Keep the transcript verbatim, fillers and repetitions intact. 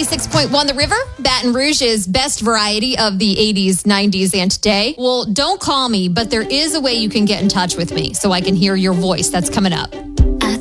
ninety-six point one The River, Baton Rouge's best variety of the eighties, nineties, and today. Well, don't call me, but there is a way you can get in touch with me so I can hear your voice. That's coming up.